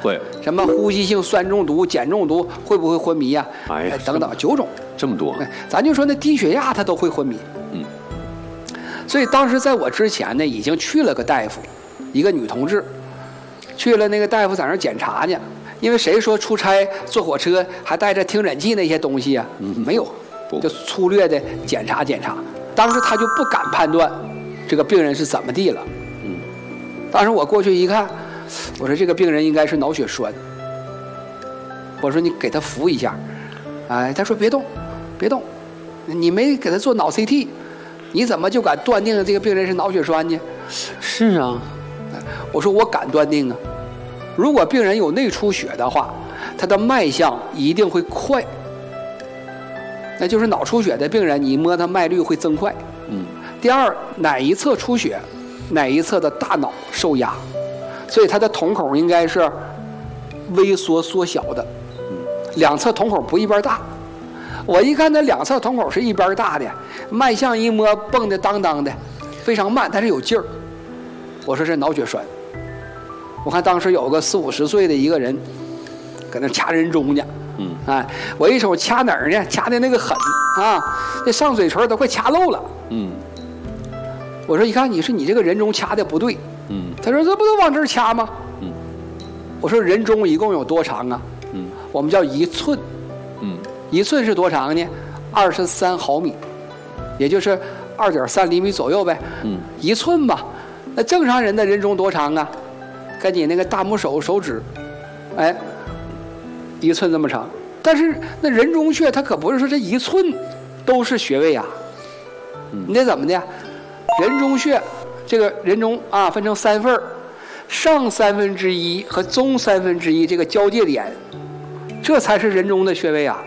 会。 什么呼吸性酸中毒、碱中毒会不会昏迷呀？等等9种， 这么多。 咱就说那低血压他都会昏迷。所以当时在我之前呢，已经去了个大夫，一个女同志，去了那个大夫在那儿检查呢。因为谁说出差坐火车还带着听诊器那些东西啊？没有，就粗略的检查。当时他就不敢判断这个病人是怎么地了。当时我过去一看，我说这个病人应该是脑血栓。我说你给他扶一下。他说别动，你没给他做脑 CT。你怎么就敢断定这个病人是脑血栓呢？ 是啊， 我说我敢断定啊。如果病人有内出血的话，他的脉象一定会快。那就是脑出血的病人，你摸他脉率会增快。第二，哪一侧出血，哪一侧的大脑受压，所以他的瞳孔应该是微缩缩小的，两侧瞳孔不一边大。我一看那两侧瞳孔是一边大的，脉象一摸蹦的当当的，非常慢，但是有劲儿。我说是脑血栓。我看当时有个40、50岁的一个人，搁那掐人中呢。我一手掐哪儿呢？掐的那个狠啊，那上嘴唇都快掐漏了。我说一看你这个人中掐的不对。他说这不都往这儿掐吗？我说人中一共有多长啊？我们叫1寸。1寸是多长呢？23毫米，也就是2.3厘米左右呗。1寸吧。那正常人的人中多长啊？跟你那个大拇手指，1寸这么长。但是那人中穴它可不是说这1寸都是穴位啊。你得怎么的？人中穴这个人中啊分成3份，上1/3和中1/3这个交界点，这才是人中的穴位啊。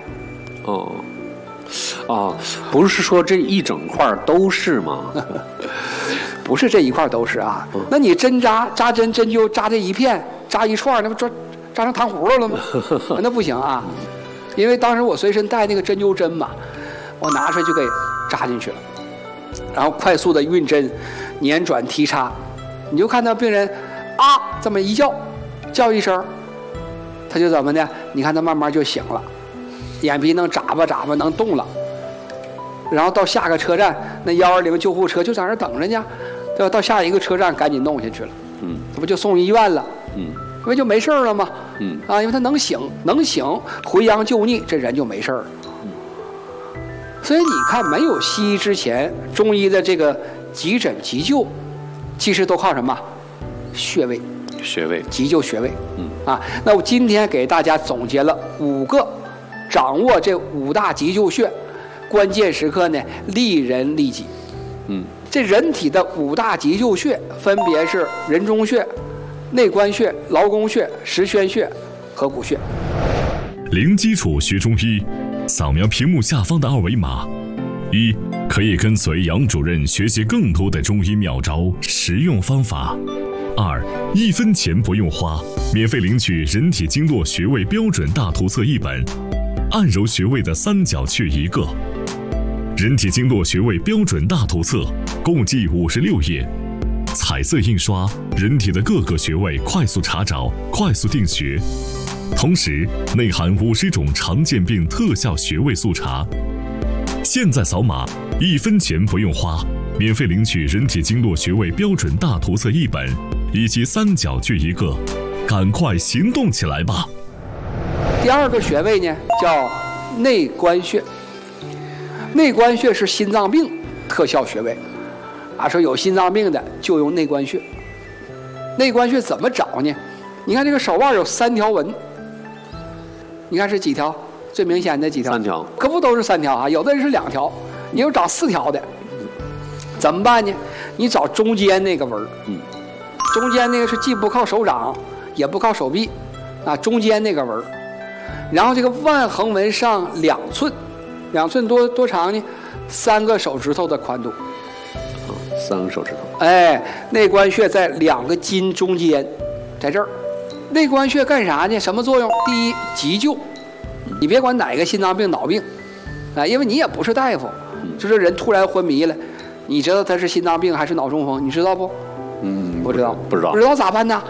不是说这一整块都是吗？ 不是这一块都是啊。那你针扎针灸扎这一片扎一串，那不扎成糖葫芦了吗？那不行啊。因为当时我随身带那个针灸针嘛，我拿出来就给扎进去了，然后快速的运针捻转提插，你就看到病人这么一叫一声，他就怎么的？你看他慢慢就醒了，眼皮能眨巴能动了。然后到下个车站，那120救护车就在那等着呢，对吧？到下一个车站赶紧弄下去了。这不就送医院了？因为就没事了吗？因为他能醒，回阳救逆，这人就没事了。所以你看，没有西医之前，中医的这个急诊急救，其实都靠什么？穴位，急救穴位。那我今天给大家总结了5个，掌握这5大急救穴，关键时刻呢利人利己。这人体的5大急救穴分别是人中穴、内关穴、劳宫穴、十宣穴和骨穴。 零基础学中医，扫描屏幕下方的2维码。1. 可以跟随杨主任学习更多的中医妙招、实用方法。2. 1分钱不用花，免费领取人体经络穴位标准大图册1本，按揉穴位的3角穴1个。人体经络穴位标准大图册共计56页，彩色印刷，人体的各个穴位快速查找、快速定穴，同时内含50种常见病特效穴位速查。现在扫码，1分钱不用花，免费领取人体经络穴位标准大图册1本，以及3角穴1个，赶快行动起来吧！ 第2个穴位呢，叫内关穴。内关穴是心脏病特效穴位，说有心脏病的就用内关穴。内关穴怎么找呢？你看这个手腕有3条纹，你看是几条？最明显的几条？3 条， 可不都是3条啊？有的人是2条，也有找4条的。怎么办呢？你找中间那个纹，中间那个是既不靠手掌，也不靠手臂，中间那个纹。然后这个腕横纹上2寸，2寸多长呢？3个手指头的宽度。 3个手指头。 内关穴在2个筋中间，在这儿。内关穴干啥呢？什么作用？第一，急救。你别管哪个心脏病、脑病，因为你也不是大夫，就这人突然昏迷了，你知道他是心脏病还是脑中风？你知道不？ 不知道。 不知道咋办呢？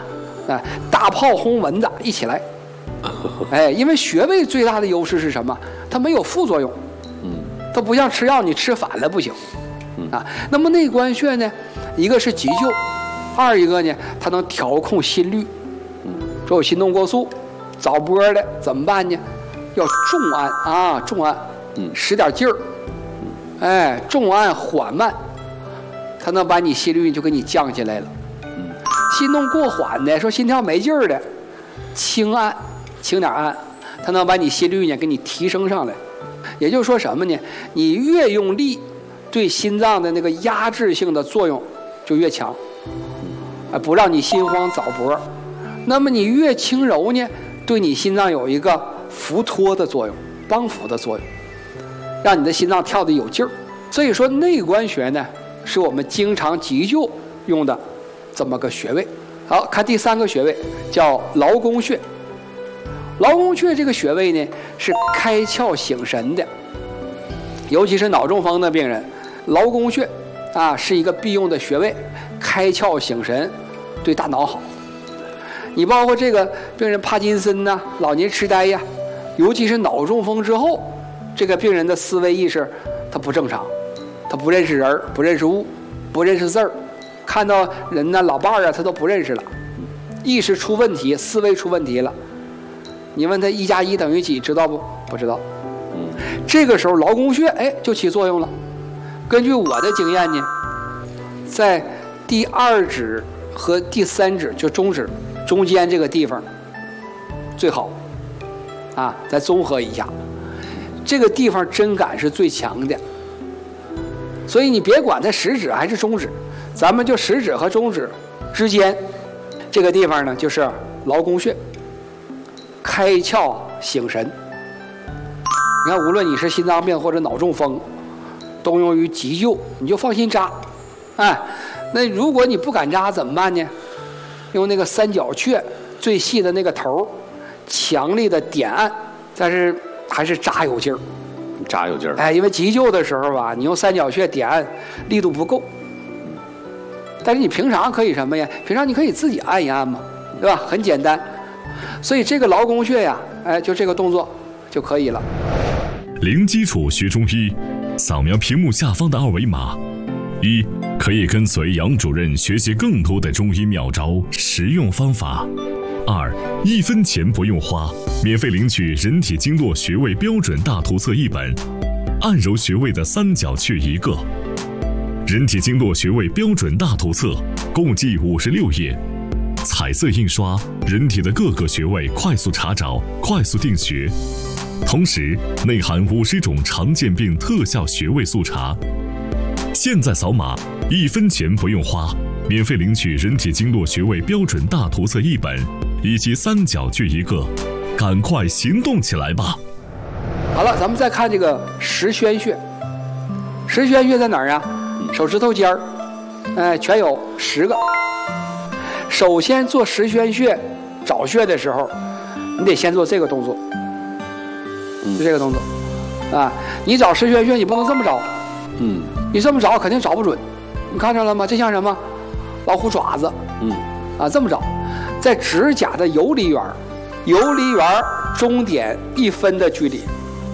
哎，大炮轰蚊子一起来。哎，因为穴位最大的优势是什么？它没有副作用。它不像吃药，你吃反了不行。啊，那么内关穴呢，一个是急救，二一个呢，它能调控心率。说有心动过速、早搏的怎么办呢？要重按啊，重按，使点劲儿。哎，重按缓慢，它能把你心率就给你降下来了。心动过缓的，说心跳没劲儿的，轻按，轻点按，它能把你心率呢给你提升上来。也就是说什么呢？你越用力，对心脏的那个压制性的作用就越强，不让你心慌早搏。那么你越轻柔呢，对你心脏有一个扶托的作用，帮扶的作用，让你的心脏跳得有劲儿。所以说内关穴呢，是我们经常急救用的这么个穴位。好，看第3个穴位叫劳宫穴。劳宫穴这个穴位呢，是开窍醒神的，尤其是脑中风的病人，劳宫穴啊是一个必用的穴位，开窍醒神，对大脑好。你包括这个病人帕金森呐、老年痴呆呀，尤其是脑中风之后，这个病人的思维意识他不正常，他不认识人，不认识物，不认识字儿，看到人呢老伴儿啊他都不认识了，意识出问题，思维出问题了。你问他1加1等于几，知道不？不知道。这个时候劳宫穴哎就起作用了。根据我的经验呢，在第2指和第3指就中指中间这个地方最好啊，再综合一下，这个地方针感是最强的。所以你别管它食指还是中指，咱们就食指和中指之间这个地方呢，就是劳宫穴，开窍醒神。你看，无论你是心脏病或者脑中风，都用于急救，你就放心扎。哎，那如果你不敢扎怎么办呢？用那个三角穴最细的那个头，强力的点按，但是还是扎有劲儿。 扎有劲儿。 哎，因为急救的时候吧，你用三角穴点按力度不够。但是你平常可以什么呀？平常你可以自己按一按嘛，对吧？很简单。所以这个劳宫穴呀，哎，就这个动作就可以了。 零基础学中医，扫描屏幕下方的2维码。1. 可以跟随杨主任学习更多的中医妙招、实用方法。2. 1分钱不用花，免费领取人体经络穴位标准大图册1本，按揉穴位的三角穴1个。人体经络穴位标准大图册共计56页，彩色印刷，人体的各个穴位快速查找、快速定穴。同时内含50种常见病特效穴位速查。现在扫码，1分钱不用花，免费领取人体经络穴位标准大图册1本，以及三角穴1个，赶快行动起来吧！ 好了，咱们再看这个十宣穴。十宣穴在哪儿啊？手指头尖儿，哎，全有10个。首先做十宣穴找穴的时候，你得先做这个动作，就这个动作啊。你找十宣穴，你不能这么找，你这么找肯定找不准。你看着了吗？这像什么？老虎爪子，这么找，在指甲的游离缘，游离缘中点1分的距离，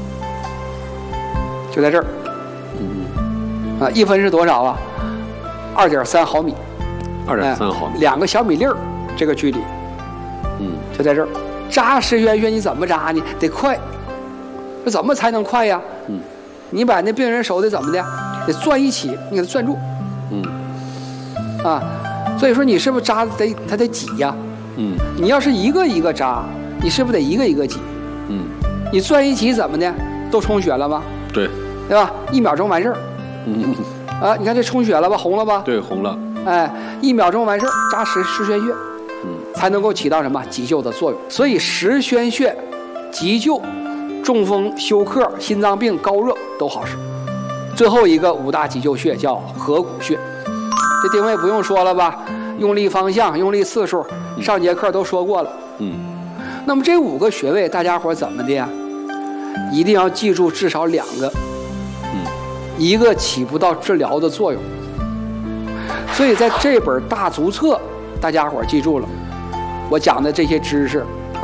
就在这儿。1分是多少啊？2.3毫米。2.3毫米，2个小米粒儿，这个距离，就在这儿。扎十宣穴你怎么扎呢？得快，这怎么才能快呀？你把那病人手得怎么的？得攥一起，你给他攥住，所以说你是不是扎他得挤呀？你要是一个一个扎，你是不是得一个一个挤？你攥一起怎么的？都充血了吗？ 对吧？1秒钟完事儿。你看这充血了吧？红了吧？ 对，红了。 哎，1秒钟完事儿，扎十宣穴，才能够起到什么急救的作用。所以十宣穴急救、中风、休克、心脏病、高热都好使。最后一个5大急救穴叫合谷穴，这定位不用说了吧？用力方向、用力次数，上节课都说过了。那么这5个穴位，大家伙怎么的呀？一定要记住至少2个，一个起不到治疗的作用。所以在这本大足册，大家伙记住了， 我讲的这些知识